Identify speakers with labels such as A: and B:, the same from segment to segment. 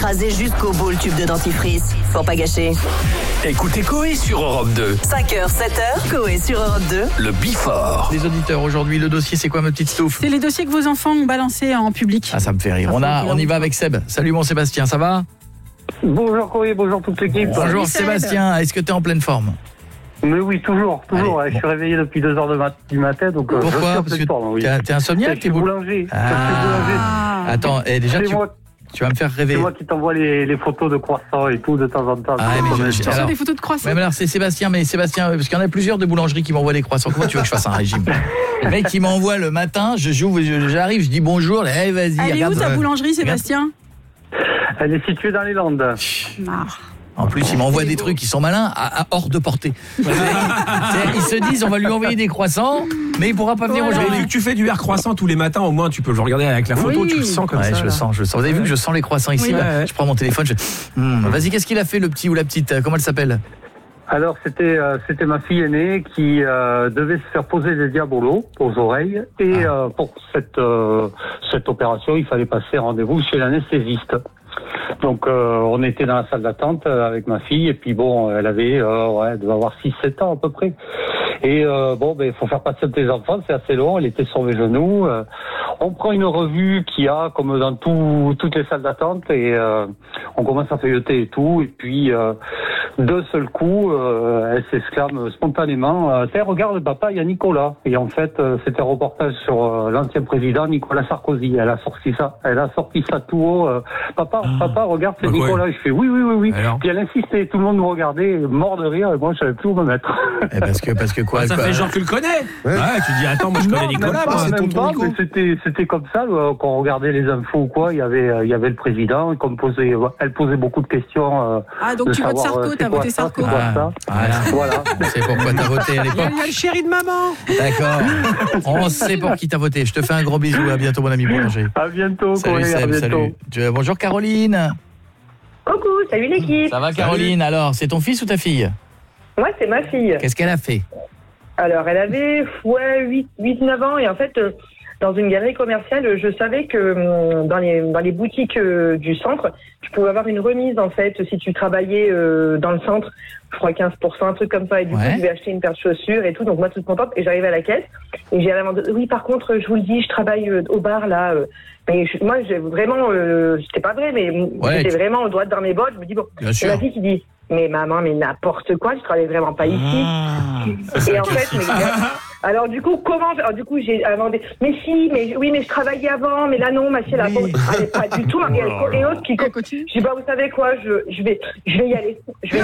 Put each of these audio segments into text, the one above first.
A: écraser jusqu'au bout le tube de dentifrice. Faut pas gâcher.
B: Écoutez Coé sur Europe 2.
A: 5h, 7h, Coé sur Europe 2.
B: Le Bifort.
C: Les auditeurs, aujourd'hui, le dossier, c'est quoi, ma petite Stouff?
D: C'est les dossiers que vos enfants ont balancés en public.
C: Ah, ça me fait rire. On y va avec Seb. Salut, mon Sébastien, ça va?
E: Bonjour Coé, bonjour toute l'équipe.
C: Bonjour,
D: Seb.
C: Sébastien. Est-ce que tu es en pleine forme?
E: Mais oui, toujours.
C: Allez,
E: Ouais, je suis réveillé depuis 2h du matin, donc je suis
C: Pourquoi?
E: en
C: Parce
E: pleine
C: que
E: forme, oui.
C: t'es insomniaque?
E: Je suis boulanger. Je suis boulanger.
C: Attends, déjà, tu vas me faire
E: C'est
C: rêver.
E: moi qui t'envoie les photos de croissants et tout de temps en temps.
C: Ah, mais
D: Ce sont
C: alors,
D: des photos de croissants.
C: mais alors, c'est Sébastien, parce qu'il y en a plusieurs de boulangeries qui m'envoient des croissants. Comment tu veux que je fasse un régime? Le mec qui m'envoie le matin, j'arrive, je dis bonjour, vas-y,
D: Elle est
C: regarde.
D: où ta boulangerie, Sébastien?
E: Elle est située dans les Landes.
C: En plus, il m'envoie des trucs qui sont malins, hors de portée. Ils se disent, on va lui envoyer des croissants, mais il pourra pas venir
D: Voilà.
F: Mais
C: aujourd'hui.
F: vu que tu fais du air croissant tous les matins, au moins tu peux le regarder avec la photo,
D: Oui.
F: tu le sens comme
C: Ouais,
F: ça.
C: je le
F: là.
C: sens. Vous avez vu que je sens les croissants ici,
D: Oui.
C: là.
F: Ouais.
C: Je prends mon téléphone, Vas-y, qu'est-ce qu'il a fait, le petit ou la petite? Comment elle s'appelle?
E: Alors c'était ma fille aînée qui devait se faire poser des diabolos aux oreilles et pour cette opération il fallait passer rendez-vous chez l'anesthésiste. Donc on était dans la salle d'attente avec ma fille et puis bon elle avait elle devait avoir 6-7 ans à peu près. Et il faut faire patienter les enfants, c'est assez long, elle était sur mes genoux. On prend une revue qu'il y a comme dans toutes les salles d'attente et on commence à feuilleter et tout et puis d'un seul coup elle s'exclame spontanément tiens regarde papa, il y a Nicolas. Et en fait c'était un reportage sur l'ancien président Nicolas Sarkozy. Elle a sorti ça tout haut. Papa regarde, c'est Nicolas. Je fais oui.
F: Alors
E: Puis elle insistait, tout le monde nous regardait mort de rire et moi je savais plus où me mettre.
C: Parce que quoi?
F: Ça fait genre que tu le connais. Ouais, tu dis attends, moi je connais Nicolas, moi, c'est
E: même
F: tonton
E: pas,
F: Nico.
E: mais c'était comme ça quand on regardait les infos ou quoi, il y avait le président elle posait beaucoup de questions.
D: Ah, donc tu votes Sarko, t'as voté Sarko.
E: Voilà.
C: On sait pourquoi t'as voté à
D: Il y
C: l'époque.
D: a le chéri de maman.
C: D'accord. On sait pour qui t'as voté. Je te fais un gros bisou. À bientôt, mon ami boulanger.
E: À bientôt,
C: Salut
E: Corée, à
C: Seb,
E: bientôt.
C: salut. Bonjour Caroline.
G: Coucou, salut l'équipe.
C: Ça va Caroline? Alors, c'est ton fils ou ta fille?
G: Moi, c'est ma fille.
C: Qu'est-ce qu'elle a fait?
G: Alors, elle avait 8-9 ans et en fait, dans une galerie commerciale, je savais que dans les boutiques du centre, tu pouvais avoir une remise en fait si tu travaillais dans le centre, je crois 15%, un truc comme ça. Et du coup, je devais acheter une paire de chaussures et tout. Donc moi, toute contente. Et j'arrivais à la caisse et j'ai à la oui, par contre, je vous le dis, je travaille au bar là. Mais moi, j'ai vraiment, c'était pas vrai, mais j'étais vraiment au droit dans mes bottes. Je me dis bon, c'est ma fille qui dit. Mais maman, mais n'importe quoi, je travaille vraiment pas ici. Et en fait, alors du coup, j'ai demandé, mais si, mais oui, mais je travaillais avant, mais là non, ma fille, elle est pas du tout, et l'autre qui continue. Je dis, bah, vous savez quoi, je vais y aller.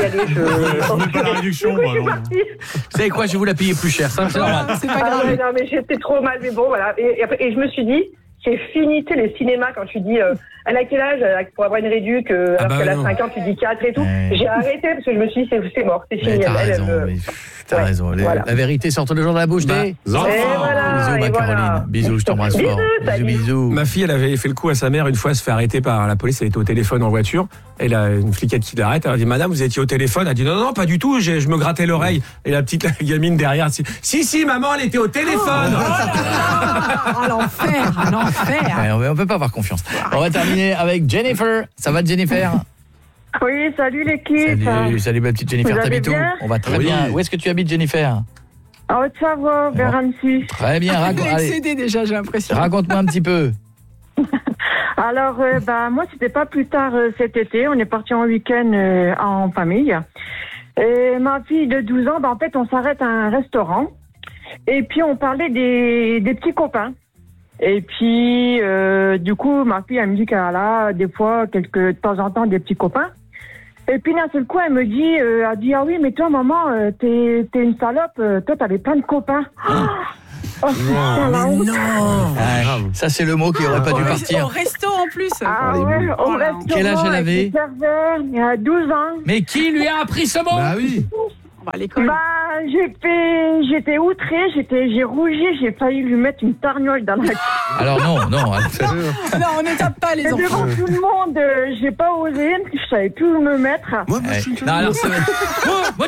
F: la réduction,
G: du coup, je suis partie.
C: Vous savez quoi, je vais vous la payer plus cher, ça c'est normal.
D: C'est pas grave.
G: Ouais, non, mais j'étais trop mal, mais bon, voilà. Et je me suis dit, c'est fini, tu sais, les cinémas, quand tu dis, elle a quel âge pour avoir une réduc, alors qu'elle a 5 ans, tu dis 4 et tout. J'ai arrêté parce que je me suis dit, c'est mort, c'est fini.
C: T'as raison.
G: Voilà.
C: La vérité sort toujours de la bouche des enfants.
G: Voilà,
C: Bisous, ma Caroline. Bisous, je t'embrasse fort. Bisous.
F: Ma fille, elle avait fait le coup à sa mère une fois, elle se fait arrêter par la police, elle était au téléphone en voiture, et là, une fliquette qui l'arrête, elle a dit madame, vous étiez au téléphone, elle a dit non, pas du tout, je me grattais l'oreille, et la petite gamine derrière, si maman, elle était au téléphone.
D: Oh, l'enfer.
C: Ouais, on peut pas avoir confiance. On va terminer avec Jennifer. Ça va Jennifer?
H: Oui, salut l'équipe.
C: Salut ma petite Jennifer,
H: Vous allez
C: t'habites où?
H: bien?
C: On va très bien. Où est-ce que tu habites Jennifer?
H: En Haute-Savoie, vers Annecy.
C: Très bien,
D: Elle est excédée déjà, j'ai l'impression.
C: raconte-moi un petit peu.
H: Alors, moi, c'était pas plus tard cet été. On est parti en week-end en famille. Et ma fille de 12 ans, en fait, on s'arrête à un restaurant. Et puis, on parlait des petits copains. Et puis, du coup, ma fille, elle me dit qu'elle a des fois, de temps en temps, des petits copains. Et puis, d'un seul coup, elle me dit, elle dit, ah oui, mais toi, maman, t'es une salope, toi, t'avais plein de copains.
C: Ça, c'est le mot qui aurait pas dû
D: Au
C: partir.
D: resto en plus.
H: Ah ouais, au restaurant.
C: Quel âge elle avait?
H: avec le serveur, il y a 12 ans.
C: Mais qui lui a appris ce mot?
F: Bah oui.
D: À l'école.
H: J'étais outrée, j'ai rougi, j'ai failli lui mettre une tarniole dans la gueule.
C: Alors non.
D: Non, on ne tape pas les
H: Et
D: enfants.
H: devant tout le monde, j'ai pas osé, je savais plus où me mettre.
F: Moi, je suis une
C: Non, alors c'est...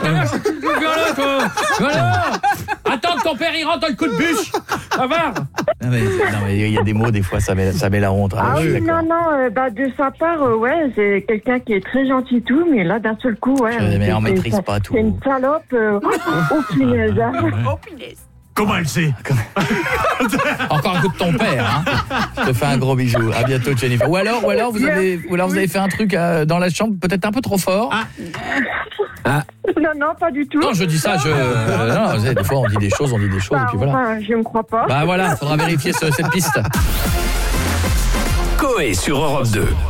C: Voilà. Attends que ton père il rentre dans le coup de bûche. Ça va. Non mais il y a des mots des fois ça met la honte.
H: Ah
C: je suis
H: oui,
C: d'accord.
H: non, de sa part, ouais, c'est quelqu'un qui est très gentil tout, mais là, d'un seul coup, ouais.
C: Mais on maîtrise pas tout.
H: C'est une salope, oh punaise.
D: Oh, punaise.
F: Comment elle sait?
C: Encore un coup de ton père, hein. Je te fais un gros bisou. À bientôt, Jennifer. Ou alors vous avez fait un truc dans la chambre peut-être un peu trop fort.
H: Non, pas du tout.
C: Non, je dis ça, non, vous savez, des fois on dit des choses, et puis voilà.
H: Enfin, je ne crois pas.
C: Bah voilà, faudra vérifier cette piste.
B: Coé sur Europe 2.